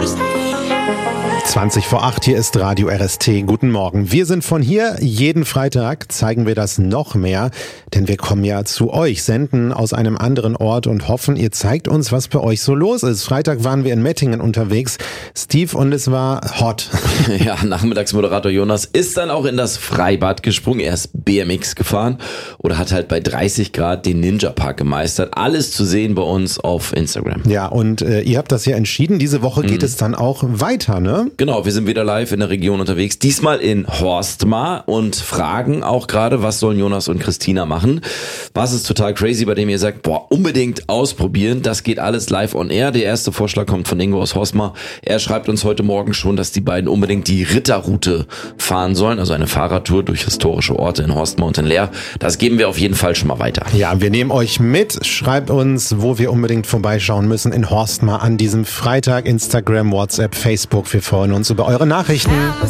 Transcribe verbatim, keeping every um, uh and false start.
zwanzig vor acht, hier ist Radio R S T. Guten Morgen. Wir sind von hier. Jeden Freitag zeigen wir das noch mehr, denn wir kommen ja zu euch, senden aus einem anderen Ort und hoffen, ihr zeigt uns, was bei euch so los ist. Freitag waren wir in Mettingen unterwegs, Steve, und es war hot. Ja, Nachmittagsmoderator Jonas ist dann auch in das Freibad gesprungen. Er ist B M X gefahren oder hat halt bei dreißig Grad den Ninja Park gemeistert. Alles zu sehen bei uns auf Instagram. Ja, und äh, ihr habt das ja entschieden. Diese Woche geht mhm. es dann auch weiter, ne? Genau, wir sind wieder live in der Region unterwegs, diesmal in Horstmar und fragen auch gerade, was sollen Jonas und Christina machen? Was ist total crazy, bei dem ihr sagt, boah, unbedingt ausprobieren, das geht alles live on air. Der erste Vorschlag kommt von Ingo aus Horstmar. Er schreibt uns heute Morgen schon, dass die beiden unbedingt die Ritterroute fahren sollen, also eine Fahrradtour durch historische Orte in Horstmar und in Leer. Das geben wir auf jeden Fall schon mal weiter. Ja, wir nehmen euch mit, schreibt uns, wo wir unbedingt vorbeischauen müssen in Horstmar an diesem Freitag, Instagram, WhatsApp, Facebook, wir freuen uns über eure Nachrichten.